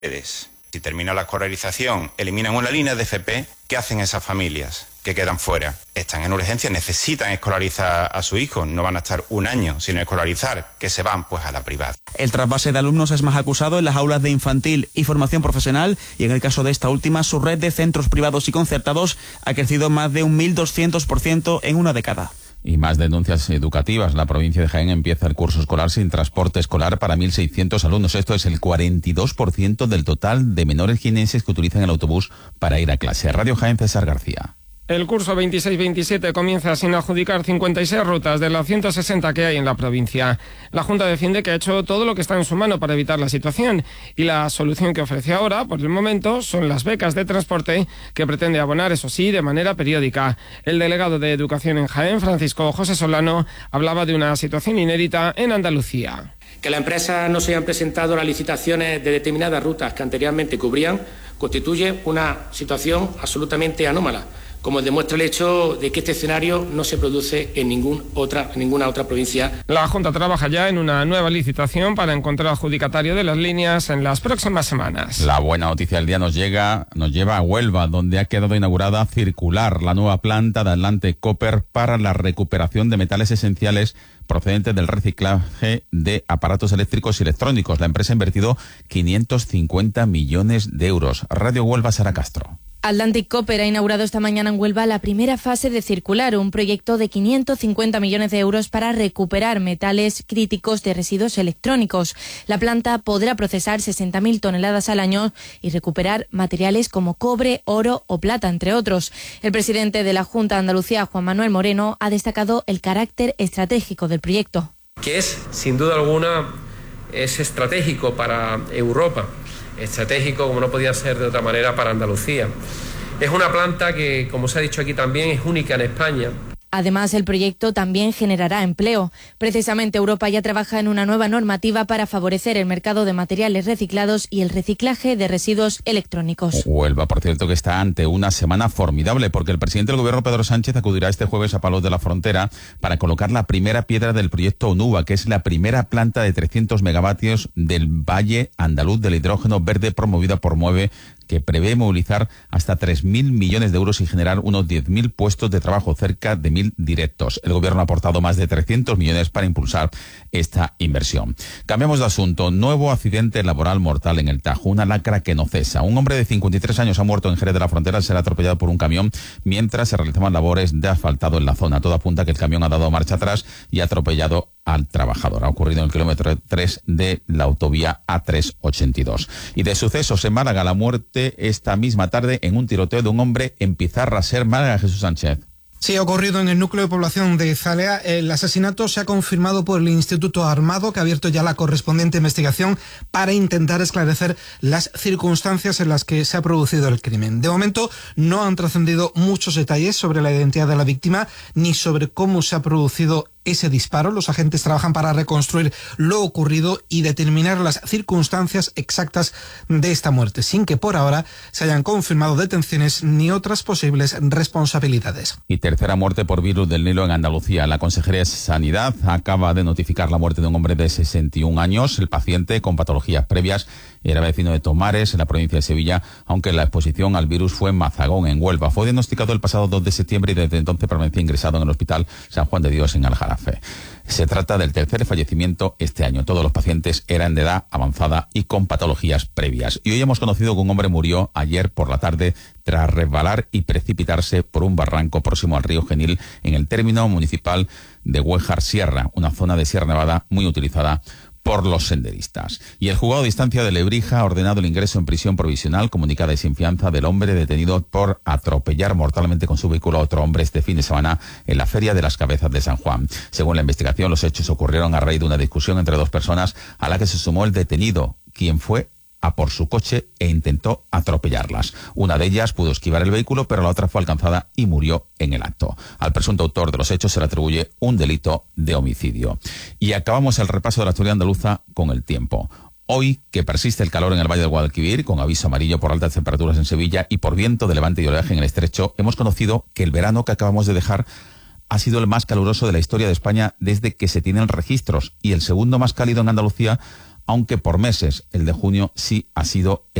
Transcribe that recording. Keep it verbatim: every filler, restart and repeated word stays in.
Si termina la escolarización, eliminan una línea de F P, ¿qué hacen esas familias que quedan fuera? Están en urgencia, necesitan escolarizar a su hijo, no van a estar un año sin escolarizar, que se van pues a la privada. El trasvase de alumnos es más acusado en las aulas de infantil y formación profesional, y en el caso de esta última, su red de centros privados y concertados ha crecido más de un mil doscientos por ciento en una década. Y más denuncias educativas. La provincia de Jaén empieza el curso escolar sin transporte escolar para mil seiscientos alumnos. Esto es el cuarenta y dos por ciento del total de menores jienenses que utilizan el autobús para ir a clase. Radio Jaén, César García. El curso veintiséis veintisiete comienza sin adjudicar cincuenta y seis rutas de las ciento sesenta que hay en la provincia. La Junta defiende que ha hecho todo lo que está en su mano para evitar la situación, y la solución que ofrece ahora, por el momento, son las becas de transporte que pretende abonar, eso sí, de manera periódica. El delegado de Educación en Jaén, Francisco José Solano, hablaba de una situación inédita en Andalucía. Que las empresas no se hayan presentado las licitaciones de determinadas rutas que anteriormente cubrían constituye una situación absolutamente anómala, como demuestra el hecho de que este escenario no se produce en, ningún otra, en ninguna otra provincia. La Junta trabaja ya en una nueva licitación para encontrar adjudicatario de las líneas en las próximas semanas. La buena noticia del día nos llega, nos lleva a Huelva, donde ha quedado inaugurada Circular, la nueva planta de Atlantic Copper para la recuperación de metales esenciales procedentes del reciclaje de aparatos eléctricos y electrónicos. La empresa ha invertido quinientos cincuenta millones de euros. Radio Huelva, Sara Castro. Atlantic Copper ha inaugurado esta mañana en Huelva la primera fase de Circular, un proyecto de quinientos cincuenta millones de euros para recuperar metales críticos de residuos electrónicos. La planta podrá procesar sesenta mil toneladas al año y recuperar materiales como cobre, oro o plata, entre otros. El presidente de la Junta de Andalucía, Juan Manuel Moreno, ha destacado el carácter estratégico del proyecto. Que es, sin duda alguna, es estratégico para Europa. Estratégico, como no podía ser de otra manera, para Andalucía. Es una planta que, como se ha dicho aquí también, es única en España. Además, el proyecto también generará empleo. Precisamente Europa ya trabaja en una nueva normativa para favorecer el mercado de materiales reciclados y el reciclaje de residuos electrónicos. Huelva, por cierto, que está ante una semana formidable, porque el presidente del gobierno, Pedro Sánchez, acudirá este jueves a Palos de la Frontera para colocar la primera piedra del proyecto ONUVA, que es la primera planta de trescientos megavatios del Valle Andaluz del Hidrógeno Verde promovida por MUEVE, que prevé movilizar hasta tres mil millones de euros y generar unos diez mil puestos de trabajo, cerca de mil directos. El gobierno ha aportado más de trescientos millones para impulsar esta inversión. Cambiamos de asunto. Nuevo accidente laboral mortal en el Tajo. Una lacra que no cesa. Un hombre de cincuenta y tres años ha muerto en Jerez de la Frontera al ser atropellado por un camión mientras se realizaban labores de asfaltado en la zona. Todo apunta a que el camión ha dado marcha atrás y ha atropellado al trabajador. Ha ocurrido en el kilómetro tres de la autovía A trescientos ochenta y dos. Y de sucesos en Málaga, la muerte esta misma tarde en un tiroteo de un hombre en Pizarra Ser, Málaga. Jesús Sánchez. Sí, ha ocurrido en el núcleo de población de Zalea. El asesinato se ha confirmado por el Instituto Armado, que ha abierto ya la correspondiente investigación para intentar esclarecer las circunstancias en las que se ha producido el crimen. De momento no han trascendido muchos detalles sobre la identidad de la víctima ni sobre cómo se ha producido ese disparo. Los agentes trabajan para reconstruir lo ocurrido y determinar las circunstancias exactas de esta muerte, sin que por ahora se hayan confirmado detenciones ni otras posibles responsabilidades. Y tercera muerte por virus del Nilo en Andalucía. La Consejería de Sanidad acaba de notificar la muerte de un hombre de sesenta y un años. El paciente, con patologías previas, era vecino de Tomares, en la provincia de Sevilla, aunque la exposición al virus fue en Mazagón, en Huelva. Fue diagnosticado el pasado dos de septiembre y desde entonces permanecía ingresado en el Hospital San Juan de Dios en Aljarafe. Se trata del tercer fallecimiento este año. Todos los pacientes eran de edad avanzada y con patologías previas. Y hoy hemos conocido que un hombre murió ayer por la tarde tras resbalar y precipitarse por un barranco próximo al río Genil en el término municipal de Güéjar Sierra, una zona de Sierra Nevada muy utilizada por los senderistas. Y el juzgado de distancia de Lebrija ha ordenado el ingreso en prisión provisional comunicada y sin fianza del hombre detenido por atropellar mortalmente con su vehículo a otro hombre este fin de semana en la Feria de las Cabezas de San Juan. Según la investigación, los hechos ocurrieron a raíz de una discusión entre dos personas a la que se sumó el detenido, quien fue a por su coche e intentó atropellarlas. Una de ellas pudo esquivar el vehículo, pero la otra fue alcanzada y murió en el acto. Al presunto autor de los hechos se le atribuye un delito de homicidio. Y acabamos el repaso de la actualidad andaluza con el tiempo. Hoy, que persiste el calor en el Valle del Guadalquivir, con aviso amarillo por altas temperaturas en Sevilla y por viento de levante y oleaje en el estrecho, hemos conocido que el verano que acabamos de dejar ha sido el más caluroso de la historia de España desde que se tienen registros y el segundo más cálido en Andalucía, aunque por meses. El de junio sí ha sido